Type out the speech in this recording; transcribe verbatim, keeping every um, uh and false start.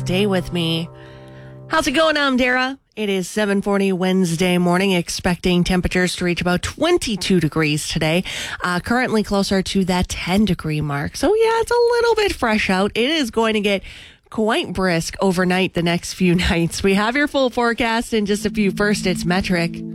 stay with me. How's it going? I'm Dara. It is seven forty Wednesday morning, expecting temperatures to reach about twenty-two degrees today. Uh, currently closer to that ten degree mark. So yeah, it's a little bit fresh out. It is going to get quite brisk overnight the next few nights. We have your full forecast in just a few. First, it's Metric.